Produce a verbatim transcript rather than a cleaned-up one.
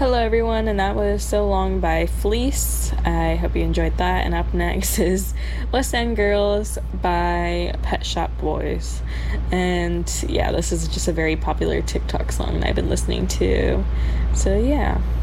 Hello, everyone, and that was So Long by Fleece. I hope you enjoyed that. And up next is West End Girls by Pet Shop Boys. And yeah, this is just a very popular TikTok song that I've been listening to. So yeah.